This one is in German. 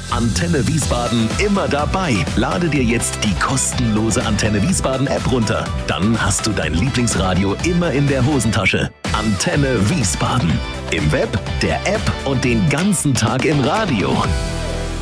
Antenne Wiesbaden immer dabei. Lade dir jetzt die kostenlose Antenne Wiesbaden App runter. Dann hast du dein Lieblingsradio immer in der Hosentasche. Antenne Wiesbaden. Im Web, der App und den ganzen Tag im Radio.